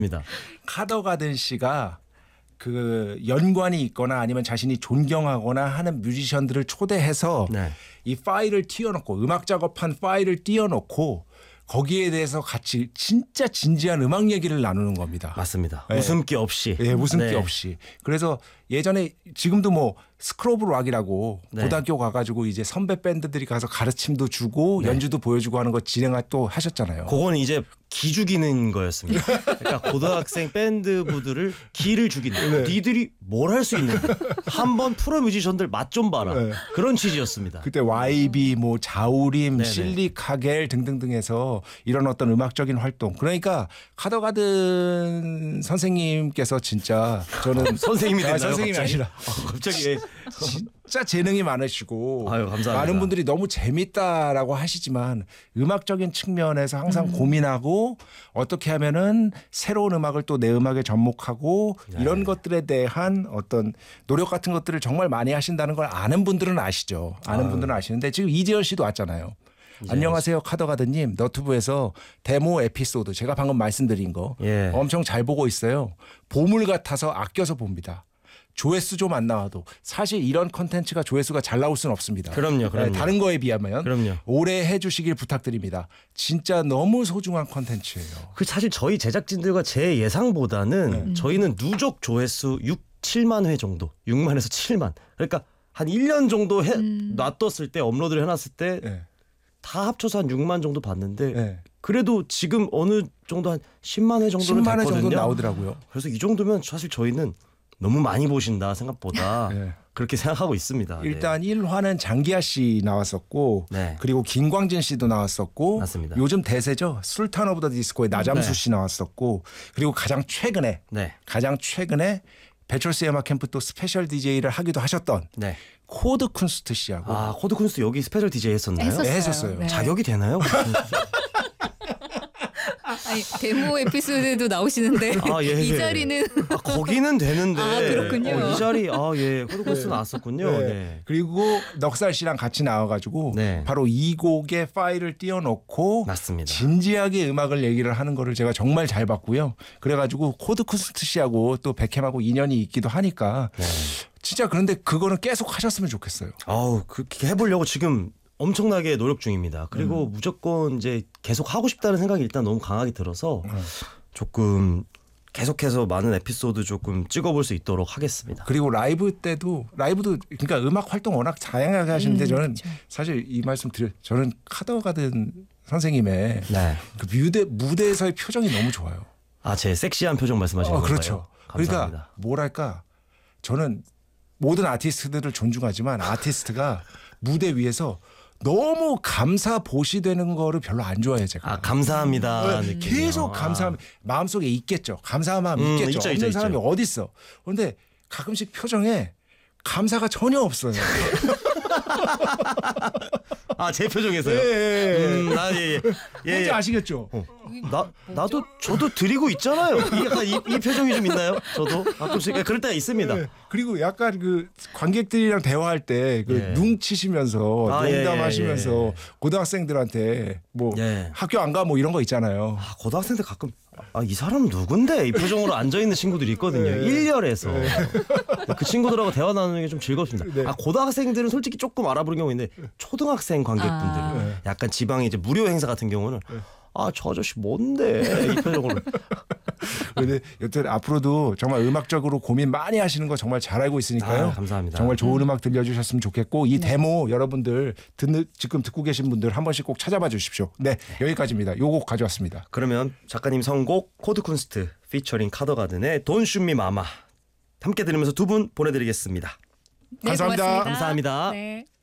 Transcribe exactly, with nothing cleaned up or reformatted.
카더가든 씨가 그 연관이 있거나 아니면 자신이 존경하거나 하는 뮤지션들을 초대해서 네. 이 파일을 띄워놓고 음악 작업한 파일을 띄워놓고 거기에 대해서 같이 진짜 진지한 음악 얘기를 나누는 겁니다. 맞습니다. 네. 웃음기 없이. 예, 웃음기 네. 없이. 그래서 예전에 지금도 뭐 스크로브 락이라고 네. 고등학교 가가지고 이제 선배 밴드들이 가서 가르침도 주고 네. 연주도 보여주고 하는 거 진행 또 하셨잖아요. 그건 이제 기 죽이는 거였습니다. 그러니까 고등학생 밴드부들을 기를 죽이는. 네. 니들이 뭘 할 수 있는지 한번 프로 뮤지션들 맛 좀 봐라. 네. 그런 취지였습니다. 그때 와이비, 뭐 자우림, 네네. 실리카겔 등등등에서 이런 어떤 음악적인 활동. 그러니까 카더가든 선생님께서 진짜 저는 선생님이 됐나요? 아, 선생님이 갑자기? 아니라 아, 갑자기 예. 진짜 재능이 많으시고 아유, 감사합니다. 많은 분들이 너무 재밌다라고 하시지만 음악적인 측면에서 항상 음. 고민하고 어떻게 하면은 새로운 음악을 또 내 음악에 접목하고 네. 이런 것들에 대한 어떤 노력 같은 것들을 정말 많이 하신다는 걸 아는 분들은 아시죠. 아는 아유. 분들은 아시는데 지금 이재현 씨도 왔잖아요. 이재현 안녕하세요 카더가든님. 너튜브에서 데모 에피소드 제가 방금 말씀드린 거 예. 엄청 잘 보고 있어요. 보물 같아서 아껴서 봅니다. 조회수 좀 안 나와도 사실 이런 컨텐츠가 조회수가 잘 나올 수는 없습니다. 그럼요, 그럼요. 네, 다른 거에 비하면 그럼요. 오래 해주시길 부탁드립니다. 진짜 너무 소중한 컨텐츠예요. 그 사실 저희 제작진들과 제 예상보다는 네. 저희는 누적 조회수 육, 칠만 회 정도, 육만에서 칠만. 그러니까 한 일 년 정도 해, 음. 놔뒀을 때 업로드를 해놨을 때 다 네. 합쳐서 한 육만 정도 봤는데 네. 그래도 지금 어느 정도 한 십만 회 정도는 십만 회 됐거든요. 정도 나오더라고요. 그래서 이 정도면 사실 저희는 너무 많이 보신다 생각보다 네. 그렇게 생각하고 있습니다. 일단 일 화는 장기하 씨 나왔었고 네. 그리고 김광진 씨도 나왔었고 맞습니다. 요즘 대세죠. 술탄 오브 더 디스코의 나잠수 네. 씨 나왔었고 그리고 가장 최근에 네. 가장 최근에 배철수의 음악 캠프 또 스페셜 디제이를 하기도 하셨던 네. 코드 쿤스트 씨하고 아 코드 쿤스트 여기 스페셜 디제이 했었나요? 했었어요. 네, 했었어요. 네. 자격이 되나요? 아니, 데모 에피소드도 나오시는데 아, 예, 이 예. 자리는 아, 거기는 되는데. 아, 그렇군요. 어, 이 자리 아 예 코드 쿤스트 나왔었군요. 네. 네. 그리고 넉살 씨랑 같이 나와가지고 네. 바로 이 곡의 파일을 띄워놓고 맞습니다. 진지하게 음악을 얘기를 하는 거를 제가 정말 잘 봤고요. 그래가지고 코드 쿤스트 씨하고 또 백햄하고 인연이 있기도 하니까 네. 진짜 그런데 그거는 계속 하셨으면 좋겠어요. 아우 그렇게 해보려고 지금 엄청나게 노력 중입니다. 그리고 음. 무조건 이제 계속 하고 싶다는 생각이 일단 너무 강하게 들어서 음. 조금 계속해서 많은 에피소드 조금 찍어볼 수 있도록 하겠습니다. 그리고 라이브 때도 라이브도 그러니까 음악 활동 워낙 다양하게 하시는데 음, 저는 그렇죠. 사실 이 말씀 드려 저는 카더가든 선생님의 네. 그 무대 무대에서의 표정이 너무 좋아요. 아 제 섹시한 표정 말씀하시는 어, 건가요? 그렇죠. 감사합니다. 그러니까 뭐랄까 저는 모든 아티스트들을 존중하지만 아티스트가 무대 위에서 너무 감사 보시되는 거를 별로 안 좋아해요 제가. 아 감사합니다. 네, 느낌이요. 계속 아. 감사함 마음속에 있겠죠. 감사한 마음 음, 있겠죠. 있죠, 없는 있죠, 사람이 있죠. 어디 있어. 그런데 가끔씩 표정에 감사가 전혀 없어요. 아 제 표정에서요. 예, 음, 아, 예, 예. 예, 뭔지 예. 아시겠죠? 어. 나 나도 저도 드리고 있잖아요. 이 약간 이, 이 표정이 좀 있나요? 저도 가끔씩 그럴 때가 있습니다. 네. 그리고 약간 그 관객들이랑 대화할 때 그 예. 눈 치시면서 아, 예, 농담하시면서 예, 예. 고등학생들한테 뭐 예. 학교 안 가 뭐 이런 거 있잖아요. 아, 고등학생들 가끔 아 이 사람 누군데 이 표정으로 앉아 있는 친구들이 있거든요. 네. 일렬에서 그 친구들하고 대화 나누는 게 좀 즐겁습니다. 네. 아 고등학생들은 솔직히 조금 알아보는 경우 있는데 초등학생 관객분들 아. 약간 지방의 이제 무료 행사 같은 경우는 아 저 아저씨 뭔데 이 표정으로 그런데 여튼 앞으로도 정말 음악적으로 고민 많이 하시는 거 정말 잘 알고 있으니까요. 아, 감사합니다. 정말 좋은 음악 들려주셨으면 좋겠고 이 데모 여러분들 듣는 지금 듣고 계신 분들 한 번씩 꼭 찾아봐 주십시오. 네 여기까지입니다. 요 곡 가져왔습니다. 그러면 작가님 선곡 코드 쿤스트 피처링 카더가든의 Don't Shoot Me Mama 함께 들으면서 두 분 보내드리겠습니다. 네, 감사합니다. 고맙습니다. 감사합니다. 네.